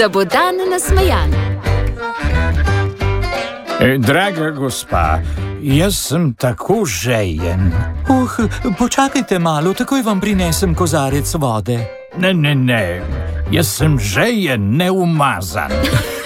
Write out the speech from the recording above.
da bo dan nasmejan. Draga gospa, jaz sem tako žejen. Počakajte malo, takoj vam prinesem kozarec vode. Ne, jaz sem žejen, ne umazan.